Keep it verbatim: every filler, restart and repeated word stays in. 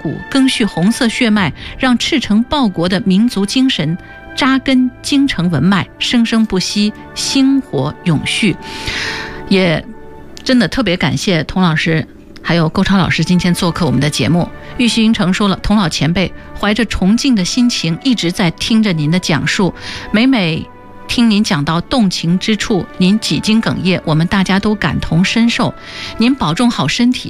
骨，赓续红色血脉，让赤诚报国的民族精神扎根京城文脉，生生不息，薪火永续。也真的特别感谢童老师还有勾超老师今天做客我们的节目。玉溪云城说了，童老前辈怀着崇敬的心情一直在听着您的讲述，每每听您讲到动情之处，您几经哽咽，我们大家都感同身受。您保重好身体，